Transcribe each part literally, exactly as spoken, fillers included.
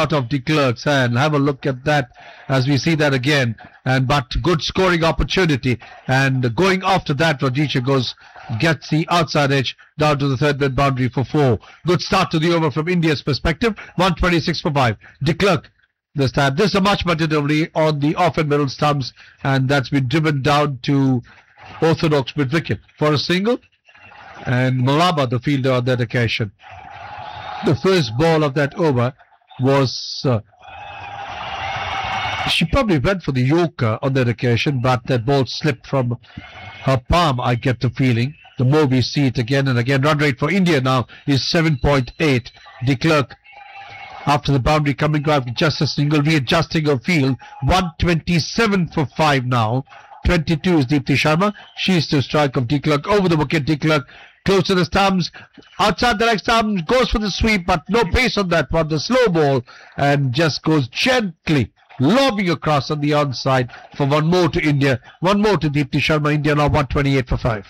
out of de Klerk's hand. Have a look at that as we see that again. And but good scoring opportunity. And going after that, Rhodesia goes, gets the outside edge down to the third net boundary for four. Good start to the over from India's perspective. one twenty-six for five. De Klerk this time. This is a much better delivery on the off and middle stumps. And that's been driven down to orthodox mid wicket for a single. And Malaba, the fielder on that occasion. The first ball of that over was, uh, she probably went for the Yorker on that occasion, but that ball slipped from her palm, I get the feeling. The more we see it again and again. Run rate for India now is seven point eight. De Klerk, after the boundary coming out with just a single, readjusting her field. one twenty-seven for five now. twenty-two is Deepti Sharma. She's to strike of De Klerk over the wicket. De Klerk close to the stumps, outside the leg stumps, goes for the sweep, but no pace on that one. The slow ball, and just goes gently lobbing across on the onside for one more to India. One more to Deepti Sharma. India now one twenty-eight for five.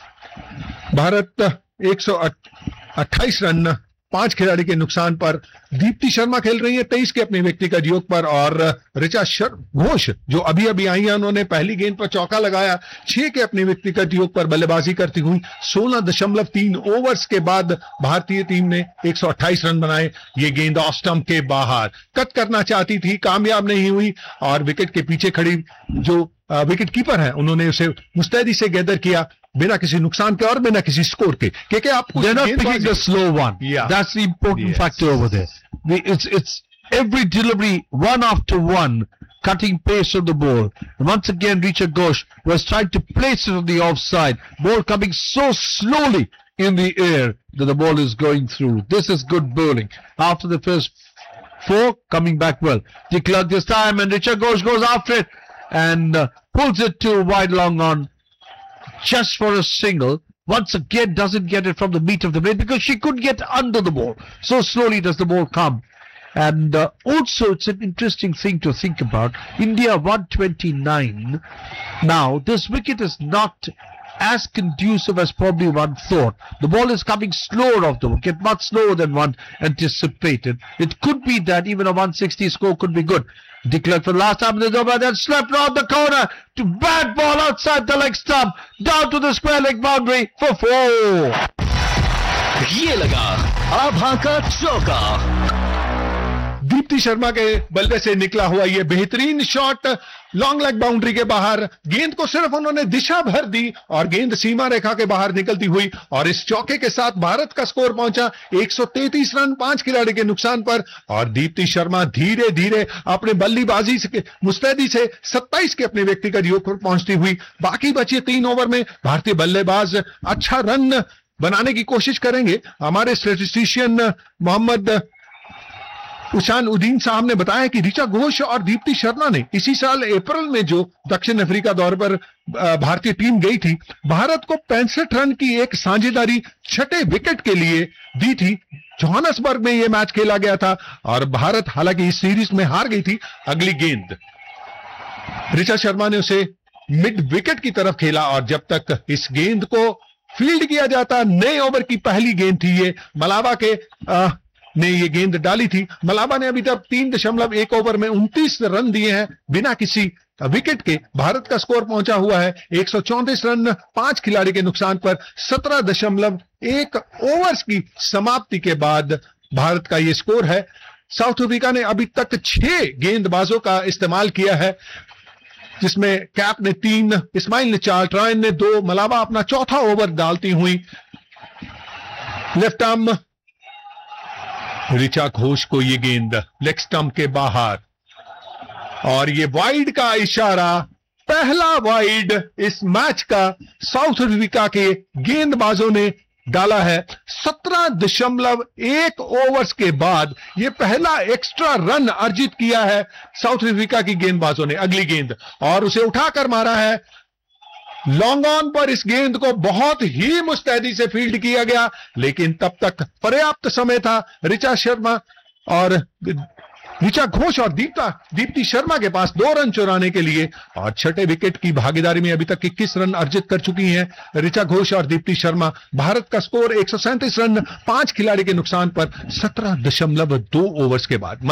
Bharat एक सौ अट्ठाईस run पांच खिलाड़ी के नुकसान पर। दीप्ति शर्मा खेल रही है तेईस के अपने व्यक्तिगत योग पर, और ऋचा घोष जो अभी अभी आई है, उन्होंने पहली गेंद पर चौका लगाया। छह के अपने व्यक्तिगत योग पर बल्लेबाजी करती हुई सोलह दशमलव तीन ओवर्स के बाद भारतीय टीम ने एक सौ अट्ठाईस रन बनाए। ये गेंद ऑफ स्टंप के बाहर कट करना चाहती थी, कामयाब नहीं हुई, और विकेट के पीछे खड़ी जो विकेट कीपर है उन्होंने उसे मुस्तैदी से गैदर किया बिना किसी नुकसान के और बिना किसी स्कोर के, क्योंकि आप they're not picking the slow one. Yeah. That's the important Yes. factor over there. The, it's it's every delivery one after one, cutting pace of the ball. And once again, Richa Ghosh was trying to place it on the offside. Ball coming so slowly in the air that the ball is going through. This is good bowling. After the first four, coming back well. De Klerk this time, and Richa Ghosh goes after it and uh, pulls it to wide long on. Just for a single. Once again doesn't get it from the meat of the blade because she couldn't get under the ball. So slowly does the ball come. And uh, also it's an interesting thing to think about. India one twenty-nine. Now this wicket is not as conducive as probably one thought. The ball is coming slower off the wicket, much slower than one anticipated. It could be that even a one sixty score could be good. De Klerk for the last time in the over, then swept round the corner to bad ball outside the leg stump, down to the square leg boundary for four. ये लगा आभा का चौका। दीप्ति शर्मा के बल्ले से निकला हुआ ये बेहतरीन शॉट लॉन्ग लेग बाउंड्री के बाहर, गेंद को सिर्फ उन्होंने दिशा भर दी और गेंद सीमा रेखा के बाहर निकलती हुई, और इस चौके के साथ भारत का स्कोर पहुंचा एक सौ तैंतीस रन पांच खिलाड़ी के नुकसान पर। और दीप्ति शर्मा धीरे धीरे अपने बल्लेबाजी से मुस्तैदी से सत्ताईस के अपने व्यक्तिगत योग पर पहुंचती हुई बाकी बचे तीन ओवर में भारतीय बल्लेबाज अच्छा रन बनाने की कोशिश करेंगे। हमारे स्टैटिस्टिशियन मोहम्मद उशान उद्दीन साहब ने बताया कि ऋचा घोष और दीप्ति शर्मा ने इसी साल अप्रैल में जो दक्षिण अफ्रीका दौरे पर भारतीय टीम गई थी, भारत को पैंसठ रन की एक साझेदारी छठे विकेट के लिए दी थी। जोहान्सबर्ग में यह मैच खेला गया था और भारत हालांकि इस सीरीज में हार गई थी। अगली गेंद ऋचा शर्मा ने उसे मिड विकेट की तरफ खेला, और जब तक इस गेंद को फील्ड किया जाता, नए ओवर की पहली गेंद थी ये। मलाबा के आ, ने ये गेंद डाली थी। मलाबा ने अभी तक तीन दशमलव एक ओवर में उनतीस रन दिए हैं बिना किसी विकेट के। भारत का स्कोर पहुंचा हुआ है एक सौ चौंतीस रन पांच खिलाड़ी के नुकसान पर। सत्रह दशमलव एक ओवर्स की समाप्ति के बाद भारत का ये स्कोर है। साउथ अफ्रीका ने अभी तक छह गेंदबाजों का इस्तेमाल किया है, जिसमें कैप ने तीन, इस्माइल ने चार, ट्रायन ने दो, मलाबा अपना चौथा ओवर डालती हुई। लेफ्ट आर्म ऋचा घोष को ये गेंद लेग स्टंप के बाहर, और ये वाइड का इशारा, पहला वाइड इस मैच का साउथ अफ्रीका के गेंदबाजों ने डाला है। सत्रह दशमलव एक ओवर्स के बाद ये पहला एक्स्ट्रा रन अर्जित किया है साउथ अफ्रीका की गेंदबाजों ने। अगली गेंद, और उसे उठाकर मारा है लॉन्ग ऑन पर। इस गेंद को बहुत ही मुस्तैदी से फील्ड किया गया, लेकिन तब तक पर्याप्त समय था ऋचा शर्मा और ऋचा घोष और दीप्ता दीप्ति शर्मा के पास दो रन चुराने के लिए, और छठे विकेट की भागीदारी में अभी तक इक्कीस रन अर्जित कर चुकी हैं ऋचा घोष और दीप्ति शर्मा। भारत का स्कोर एक सौ सैंतीस रन पांच खिलाड़ी के नुकसान पर सत्रह दशमलव दो ओवर्स के बाद।